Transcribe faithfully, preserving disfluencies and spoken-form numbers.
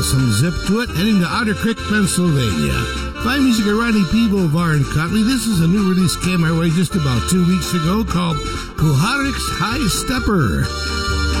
some zip to it, heading to Otter Creek, Pennsylvania. Fine music of Ronnie Peeble, Varn Cotley. This is a new release came my way just about two weeks ago called Kuharik's High Stepper.